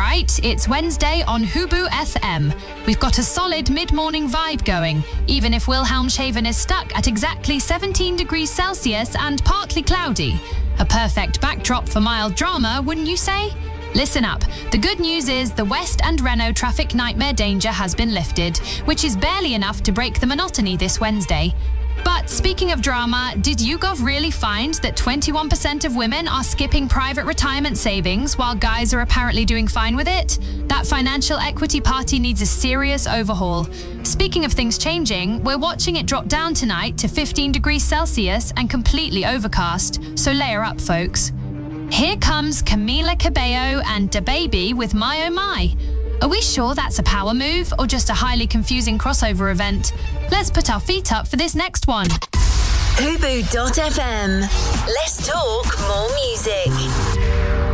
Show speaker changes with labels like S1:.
S1: right, it's Wednesday on Hubu FM. We've got a solid mid-morning vibe going, even if Wilhelmshaven is stuck at exactly 17 degrees Celsius and partly cloudy. A perfect backdrop for mild drama, wouldn't you say? Listen up. The good news is the West and Renault traffic nightmare danger has been lifted, which is barely enough to break the monotony this Wednesday. But speaking of drama, did YouGov really find that 21% of women are skipping private retirement savings while guys are apparently doing fine with it? That financial equity party needs a serious overhaul. Speaking of things changing, we're watching it drop down tonight to 15 degrees Celsius and completely overcast, so layer up, folks. Here comes Camila Cabello and DaBaby with My Oh My. Are we sure that's a power move or just a highly confusing crossover event? Let's put our feet up for this next one.
S2: Hubu.fm. Let's talk more music.